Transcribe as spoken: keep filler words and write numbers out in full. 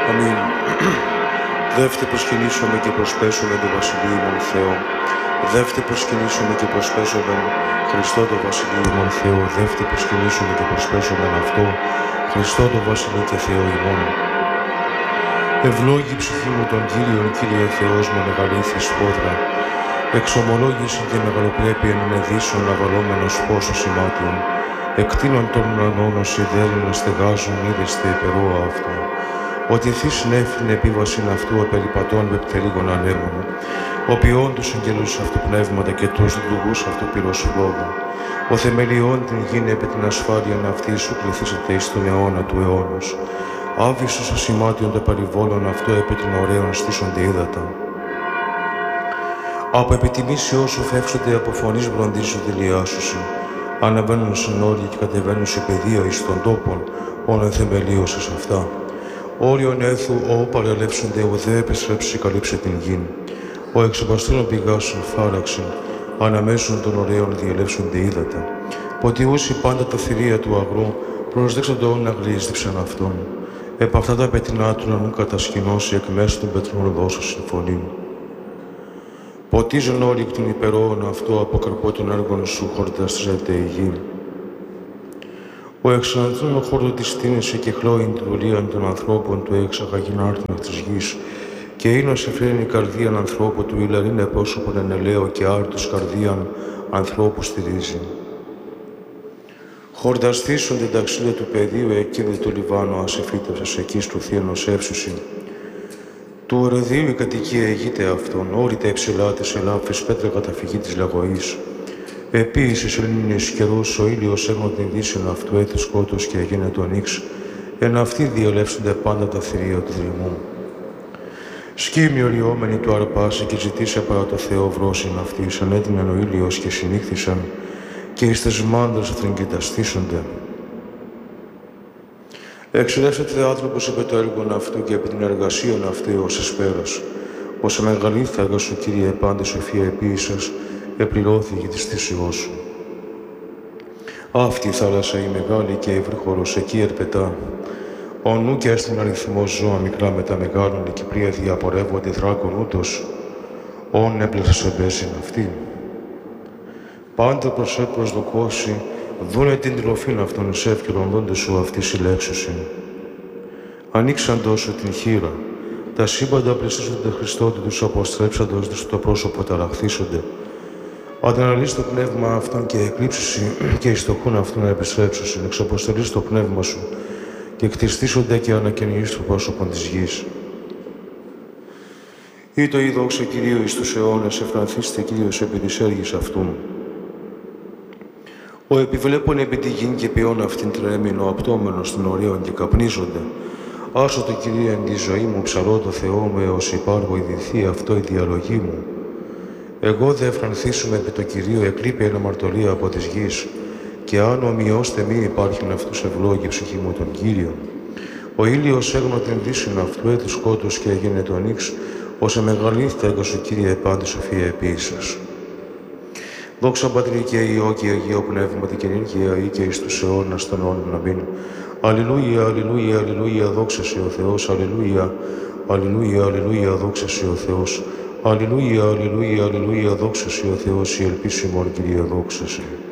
Αμήν. Δεύτε προσκυνήσομαι και προσπέσομαι το Βασιλείο ημών Θεό. Δεύτε προσκυνήσομαι και προσπέσομαι Χριστό το Βασιλείο ημών Θεό. Δεύτε προσκυνήσομαι και προσπέσομαι αυτό Χριστό το Βασιλείο και Θεό ημών. Ευλόγη ψυχή μου τον Κύριον, Κύριε Θεός μου, μεγαλήθη σπόδρα. Εξομολόγηση και μεγαλοπρέπεια εν εδίσων αβαλόμενος πόσο σημάτιον. Εκτείνων των ουρανών ως ιδέλων στεγάζουν είδεστε υπερόα αυτό. Ότι ηθής νέφριν επίβασιν αυτού απελιπατών βεπτελίγων ανέμων. Ο ποιόν τους αγγέλους αυτού πνεύματα και τους λουγούς αυτού πυρός λόγου. Ο θεμελιών την γίνει επί την ασφάλειαν αυτή σου πληθήσετε εις τον αιώνα του αιώνος. Άβυσος ασημάτιον των περιβόλων αυτό επί την ωραίων στήσονται ύδατα. Από επιτιμήσεώ σου φεύξονται από φωνής βροντίζονται λιάσουσι. Αναβαίνουν συνόρια και κατεβαίνουν σε παιδεία εις των τόπων, όλων θεμελίωσες αυτά. Όριον έθου, ο παρελεύσονται, ο δε επιστρέψει, καλύψε την γην. Ο εξωπαστούν πηγάσουν φάραξιν, αναμέσουν των ωραίων διελεύσονται ύδατα. Ποτιούσι πάντα τα θηρία του αγρού, προσδέξονται όν να γλύστηψαν αυτόν. Επ' αυτά τα πετεινά του να μου κατασκηνώσει εκ μέσου των πετρών δώσω συμφωνήν. Ποτίζουν όλοι εκ την υπερόων αυτό από καρπό των έργων σου χορταστρέφεται η γη. Ο εξανατρούν χώρο της τίνησε και χλώην την δουλείαν των ανθρώπων του έξαγαγιν άρτων της γης και είναι ως εφραίνη καρδίαν ανθρώπου του ηλαρίνε πρόσωπον εν ελαίο και άρτους καρδίαν ανθρώπου στηρίζει. Χορταστήσονται τα ξύλια του πεδίου εκείνη του Λιβάνου ασεφύτευσας εκεί του θείενος εύσουσιν. Του ορεδίου η κατοικία αιγείται αυτόν, όρη τα υψηλά της ελάφης πέτρα καταφυγή της λαγωής. Επίσης ελληνής καιρός ο ήλιος έγνω την δύσεων αυτού έθου σκότους και έγινε το νύξ, εν αυτοί διελεύσονται πάντα τα θηρία του δρυμού. Σκύμοι ολιόμενοι του αρπάσει και ζητήσε παρά το Θεό βρόσιν αυτής, ανέτειναν ο ήλιος και συνήχθησαν και εις τες μάντρες αθρηγκηταστήσονται. Εξελεύσεται άνθρωπος επί το έργον αυτού και επί την εργασίαν αυτού ως εσπέρας. Ως μεγαλήθη έργα σου, Κύριε, πάντα σοφία επίησας, επληρώθηκε της θυσιός σου. Αυτή η θάλασσα η μεγάλη και ευρύχωρος εκεί ερπετά. Ο νου και έστειν αριθμό ζώα μικρά με τα μεγάλων η Κυπρία διαπορεύονται θράκων ούτως. Όν έπλεσες εμπέσιν αυτή. Πάντα προς σε προσδοκώσει, δούνε την τροφήν αυτών σε ευκαιρονδόντες σου αυτή συλλέξουσιν. Ανοίξαν τόσο την χείρα, τα σύμπαντα πλησίζονται Χριστότη τους αποστρέψαντος τους το πρόσωπο ταραχθήσονται. Ανταναλύεις το πνεύμα αυτόν και εκλείψουσι και εις το χούν αυτόν να επιστρέψουσιν, εξαποστελείς το πνεύμα σου και κτιστήσονται και ανακαινείς το πρόσωπο της γης. Ή το ή δόξα Κυρίου εις τους αιώνες, εφρανθήστε Κύριος επί της έργης αυτού. Ο επιβλέπων επί τη γην και ποιόν αυτήν τρέμην, ο απτόμενος των ωραίων και καπνίζονται. Άσο το Κυρία εν τη ζωή μου, ψαρώ το Θεό μου, έως υπάρχω ειδηθεί αυτό η διαλογή μου. Εγώ δε εφρανθήσουμε επί το Κυρίο, εκλείπει ένα μαρτωλία από της γης, και αν ομοιώστε μη υπάρχειν αυτούς ευλόγη ψυχή μου τον Κύριο. Ο ήλιος έγνω την δύσιν αυτού έθου σκότους και έγινε το νύξ, ως εμεγαλήθη έργα σου, Κύριε, πάντα σοφία επίησας. Δόξα Πατρί και Υιό και Αγίο Πνεύματι και νύχια ή και εις τους αιώνας των αιώνων αμήν. Αλληλούια, αλληλούια, αλληλούια, δόξα σε ο Θεός, αλληλούια, αλληλούια, αλληλούια, δόξα σε ο Θεός. Αλληλούια, αλληλούια, αλληλούια, δόξα σε ο Θεός, η ελπίση μόνο, Κυρία, δόξα σε.